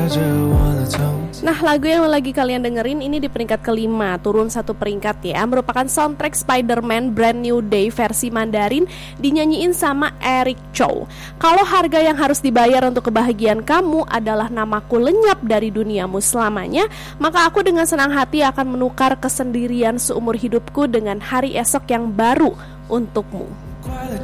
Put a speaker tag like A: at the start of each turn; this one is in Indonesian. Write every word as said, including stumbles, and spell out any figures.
A: Nah, lagu yang lagi kalian dengerin ini di peringkat kelima, turun satu peringkat ya, merupakan soundtrack Spider-Man Brand New Day versi Mandarin, dinyanyiin sama Eric Chow. Kalau harga yang harus dibayar untuk kebahagiaan kamu adalah namaku lenyap dari duniamu selamanya, maka aku dengan senang hati akan menukar kesendirian seumur hidupku dengan hari esok yang baru untukmu.